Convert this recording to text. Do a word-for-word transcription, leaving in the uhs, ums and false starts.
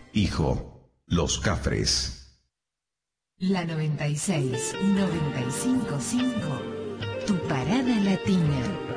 Hijo, Los Cafres. La noventa y seis, noventa y cinco punto cinco, tu parada latina.